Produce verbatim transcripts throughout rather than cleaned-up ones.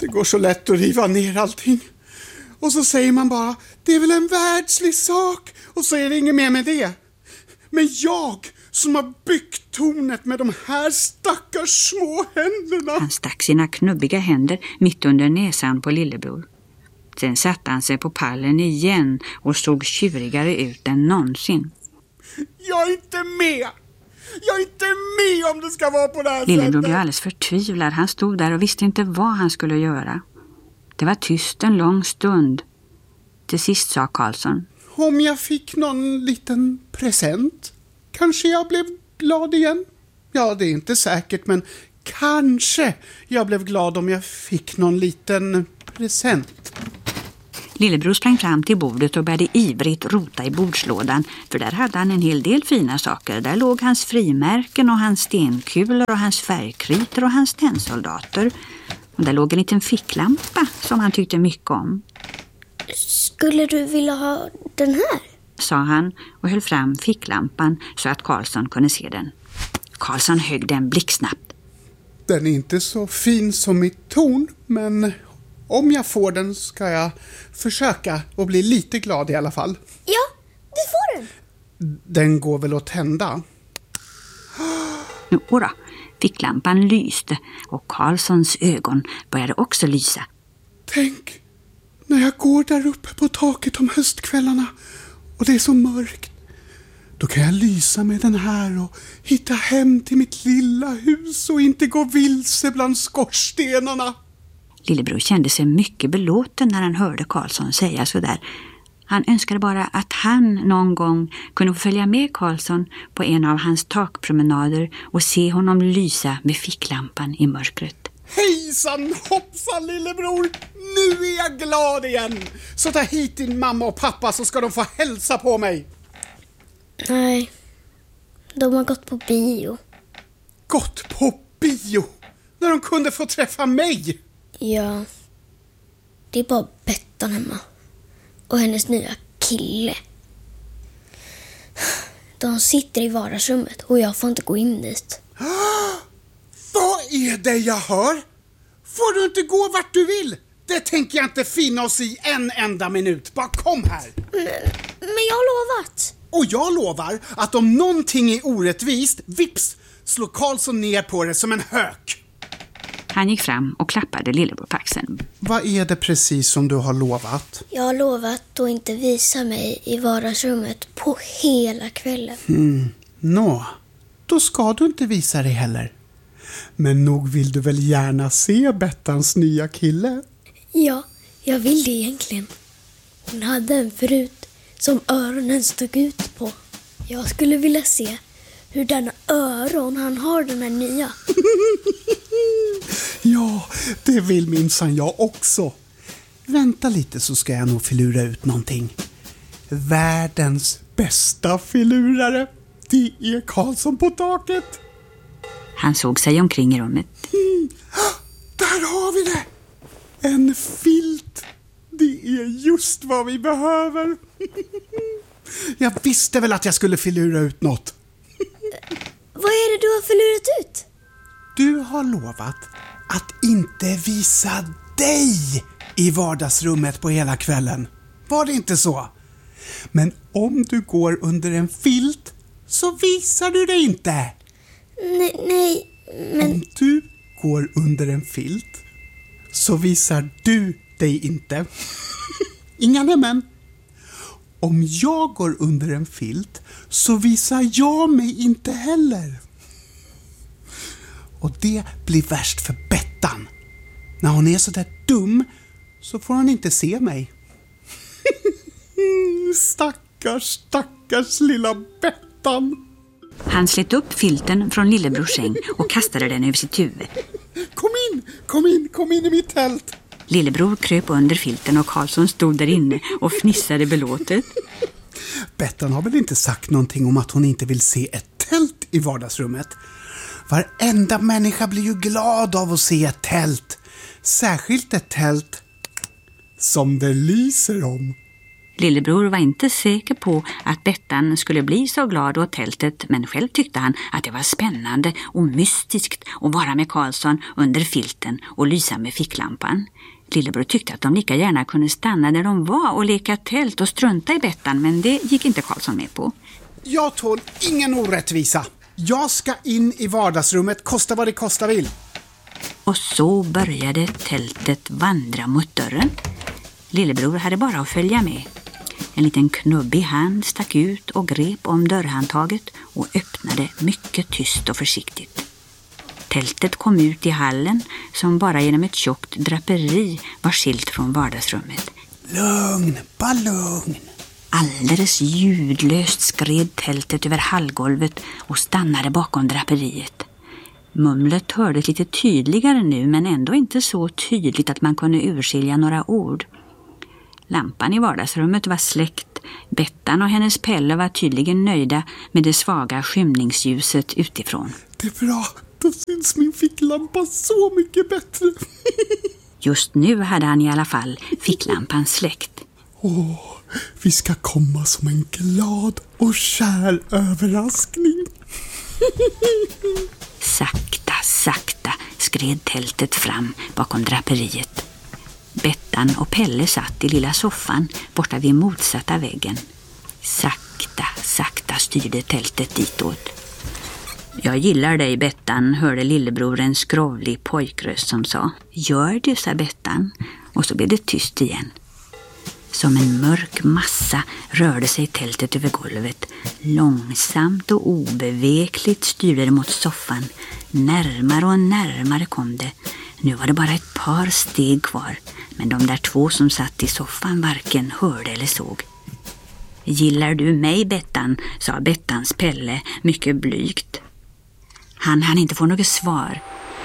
Det går så lätt att riva ner allting. Och så säger man bara, det är väl en världslig sak. Och så är det inget mer med det. Men jag som har byggt tornet med de här stackars små händerna. Han stack sina knubbiga händer mitt under näsan på lillebror. Sen satte han sig på pallen igen och såg tjurigare ut än någonsin. Jag är inte med! Jag är inte med om det ska vara på det här Lillebror sättet! blev alldeles förtvivlad. Han stod där och visste inte vad han skulle göra. Det var tyst en lång stund. Till sist sa Karlsson: Om jag fick någon liten present, kanske jag blev glad igen. Ja, det är inte säkert, men kanske jag blev glad om jag fick någon liten present. Lillebror sprang fram till bordet och började ivrigt rota i bordslådan, för där hade han en hel del fina saker. Där låg hans frimärken och hans stenkulor och hans färgkritor och hans tennsoldater. Och där låg en liten ficklampa som han tyckte mycket om. Skulle du vilja ha den här? Sa han och höll fram ficklampan så att Karlsson kunde se den. Karlsson högg den blixtsnabbt. Den är inte så fin som mitt torn, men om jag får den ska jag försöka och bli lite glad i alla fall. Ja, du får den. Den går väl att tända? Nu, ora, ficklampan lyste och Karlssons ögon började också lysa. Tänk, när jag går där uppe på taket om höstkvällarna och det är så mörkt, då kan jag lysa med den här och hitta hem till mitt lilla hus och inte gå vilse bland skorstenarna. Lillebror kände sig mycket belåten när han hörde Karlsson säga så där. Han önskade bara att han någon gång kunde få följa med Karlsson på en av hans takpromenader och se honom lysa med ficklampan i mörkret. Hejsan hoppsan lillebror, nu är jag glad igen. Så ta hit din mamma och pappa så ska de få hälsa på mig. Nej, de har gått på bio. Gått på bio? När de kunde få träffa mig? Ja, det är bara Bettan hemma. Och hennes nya kille. De sitter i vardagsrummet och jag får inte gå in dit. Vad är det jag hör? Får du inte gå vart du vill? Det tänker jag inte finna oss i en enda minut. Bara kom här. Men, men jag har lovat. Och jag lovar att om någonting är orättvist, vips, slår Karlsson ner på det som en hök. Han gick fram och klappade lillebror på axeln. Vad är det precis som du har lovat? Jag har lovat att inte visa mig i vardagsrummet på hela kvällen. Mm. Nå, då ska du inte visa dig heller. Men nog vill du väl gärna se Bettans nya kille? Ja, jag vill det egentligen. Hon hade en förut som öronen stod ut på. Jag skulle vilja se hur denna öron han har, den här nya. Ja, det vill minsann jag också. Vänta lite så ska jag nog filura ut någonting. Världens bästa filurare, det är Karlsson på taket. Han såg sig omkring i rummet. Mm. Där har vi det! En filt. Det är just vad vi behöver. Jag visste väl att jag skulle filura ut något. Vad är det du har förlurat ut? Du har lovat att inte visa dig i vardagsrummet på hela kvällen. Var det inte så? Men om du går under en filt så visar du dig inte. Nej, nej, men... Om du går under en filt så visar du dig inte. Inga nämen. Om jag går under en filt så visar jag mig inte heller. Och det blir värst för Bettan. När hon är så där dum så får hon inte se mig. Stackars, stackars lilla Bettan. Han slet upp filten från lillebrors säng och kastade den över sitt huvud. Kom in, kom in, kom in i mitt tält. Lillebror kröp under filten och Karlsson stod där inne och fnissade belåtet. Bettan har väl inte sagt någonting om att hon inte vill se ett tält i vardagsrummet. Varenda människa blir ju glad av att se ett tält. Särskilt ett tält som det lyser om. Lillebror var inte säker på att Bettan skulle bli så glad åt tältet, men själv tyckte han att det var spännande och mystiskt att vara med Karlsson under filten och lysa med ficklampan. Lillebror tyckte att de lika gärna kunde stanna där de var och leka tält och strunta i Bettan, men det gick inte Karlsson med på. Jag tål ingen orättvisa. Jag ska in i vardagsrummet, kosta vad det kosta vill. Och så började tältet vandra mot dörren. Lillebror hade bara att följa med. En liten knubbig hand stack ut och grep om dörrhandtaget och öppnade mycket tyst och försiktigt. Tältet kom ut i hallen som bara genom ett tjockt draperi var skilt från vardagsrummet. Lugn, bara lugn. Alldeles ljudlöst skred tältet över hallgolvet och stannade bakom draperiet. Mumlet hördes lite tydligare nu, men ändå inte så tydligt att man kunde urskilja några ord. Lampan i vardagsrummet var släckt. Bettan och hennes Pelle var tydligen nöjda med det svaga skymningsljuset utifrån. Det är bra, då syns min ficklampa så mycket bättre. Just nu hade han i alla fall ficklampan släckt. Åh, vi ska komma som en glad och kär överraskning. Sakta, sakta skred tältet fram bakom draperiet. Bettan och Pelle satt i lilla soffan borta vid motsatta väggen. Sakta, sakta styrde tältet ditåt. Jag gillar dig, Bettan, hörde lillebror en skrovlig pojkröst som sa. Gör du, sa Bettan, och så blev det tyst igen. Som en mörk massa rörde sig tältet över golvet. Långsamt och obevekligt styrde det mot soffan. Närmare och närmare kom det. Nu var det bara ett par steg kvar, men de där två som satt i soffan varken hörde eller såg. Gillar du mig, Bettan, sa Bettans Pelle mycket blygt. Han hann inte få något svar.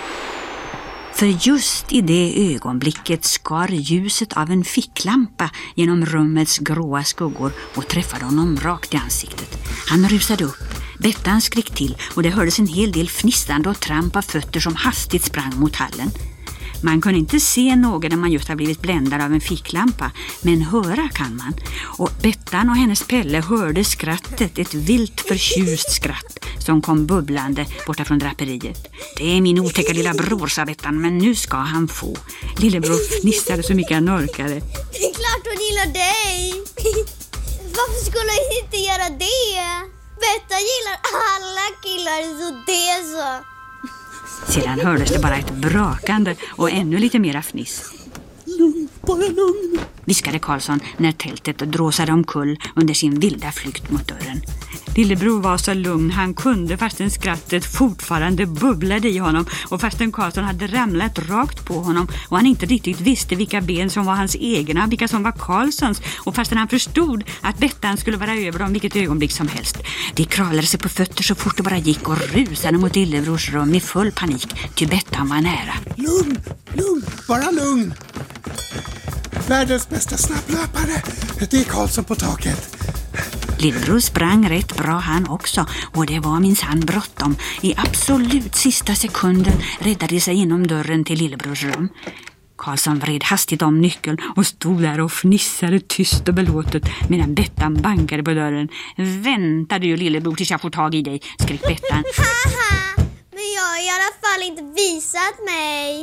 För just i det ögonblicket skar ljuset av en ficklampa genom rummets gråa skuggor och träffade honom rakt i ansiktet. Han rusade upp. Bettan skrek till och det hördes en hel del fnissande och tramp av fötter som hastigt sprang mot hallen. Man kunde inte se någon när man just har blivit bländad av en ficklampa, men höra kan man. Och Bettan och hennes Pelle hörde skrattet, ett vilt förtjust skratt som kom bubblande borta från draperiet. Det är min otäcka lilla bror, sa Bettan, men nu ska han få. Lillebror fnissade så mycket han orkade. Det är klart hon gillar dig. Varför skulle jag inte göra det? Bettan gillar alla killar, så det så. Sedan hördes det bara ett brakande och ännu lite mera fniss. Lugn, bara lugn, viskade Karlsson när tältet dråsade omkull under sin vilda flykt mot dörren. Lillebror var så lugn han kunde fastän skrattet fortfarande bubblade i honom och fastän Karlsson hade ramlat rakt på honom och han inte riktigt visste vilka ben som var hans egna, vilka som var Karlssons och fastän han förstod att Bettan skulle vara över dem vilket ögonblick som helst. De kravlade sig på fötter så fort det bara gick och rusade mot Lillebrors rum i full panik, ty Bettan var nära. Lugn, lugn, bara lugn. Världens bästa snabblöpare, det är Karlsson på taket. Lillebror sprang rätt bra han också och det var minsann bråttom. I absolut sista sekunden räddade sig inom dörren till Lillebrors rum. Karlsson vred hastigt om nyckeln och stod där och fnissade tyst och belåtet medan Bettan bankade på dörren. Vänta du, Lillebror, tills jag får tag i dig, skrek Bettan. Haha, men jag har i alla fall inte visat mig.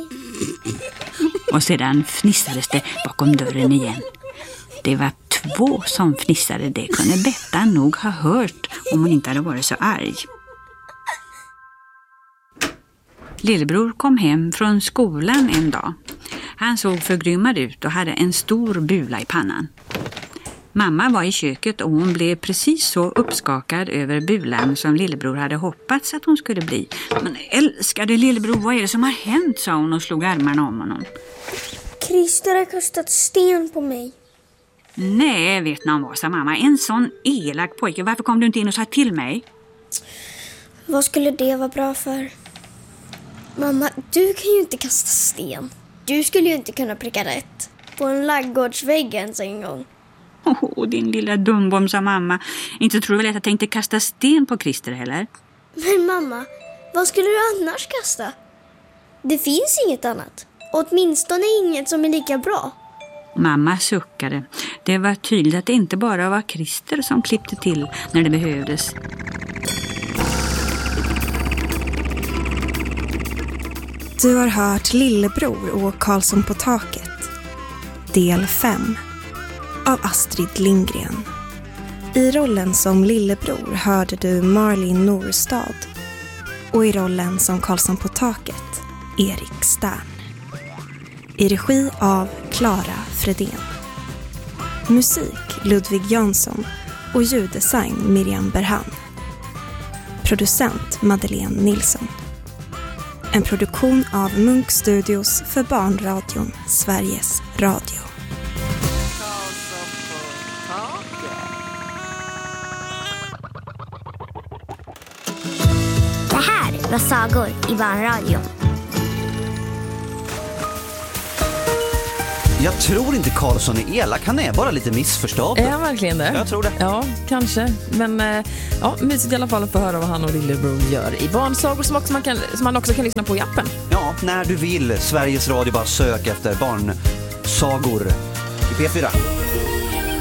Och sedan fnissades det bakom dörren igen. Det var två som fnissade, det kunde Bettan nog ha hört om hon inte hade varit så arg. Lillebror kom hem från skolan en dag. Han såg förgrymmad ut och hade en stor bula i pannan. Mamma var i köket och hon blev precis så uppskakad över bulan som Lillebror hade hoppats att hon skulle bli. Men älskade Lillebror, vad är det som har hänt, sa hon och slog armarna om honom. Christer har kastat sten på mig. Nej, vet någon vad, sa mamma. En sån elak pojke. Varför kom du inte in och sa till mig? Vad skulle det vara bra för? Mamma, du kan ju inte kasta sten. Du skulle ju inte kunna pricka rätt på en laggårdsvägg ens en gång. Åh, oh, din lilla dumbom, sa mamma. Inte tror du väl att jag tänkte kasta sten på Christer heller? Men mamma, vad skulle du annars kasta? Det finns inget annat. Åtminstone inget som är lika bra. Mamma suckade. Det var tydligt att det inte bara var Christer som klippte till när det behövdes. Du har hört Lillebror och Karlsson på taket. Del fem av Astrid Lindgren. I rollen som Lillebror hörde du Marlene Norstad och i rollen som Karlsson på taket Erik Stern. I regi av Clara Fredén. Musik Ludvig Jansson och ljuddesign Miriam Berhan. Producent Madeleine Nilsson. En produktion av Munk Studios för barnradion Sveriges Radio. Det här var sagor i barnradion. Jag tror inte Karlsson är elak, han är bara lite missförstådd. Är han verkligen det? Jag tror det. Ja, kanske. Men ja, mysigt i alla fall att få höra vad han och Lillebror gör i barnsagor som, också man, kan, som man också kan lyssna på i appen. Ja, när du vill. Sveriges Radio, bara sök efter barnsagor i P fyra.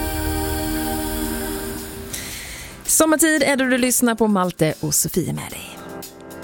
Sommartid är det du lyssnar på Malte och Sofie med dig.